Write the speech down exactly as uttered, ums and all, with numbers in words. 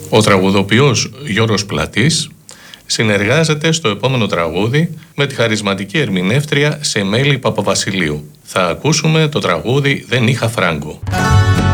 Ο τραγουδοποιός Γιώργος Πλατής συνεργάζεται στο επόμενο τραγούδι με τη χαρισματική ερμηνεύτρια Σεμέλη Παπαβασιλείου. Θα ακούσουμε το τραγούδι «Δεν είχα φράγκο».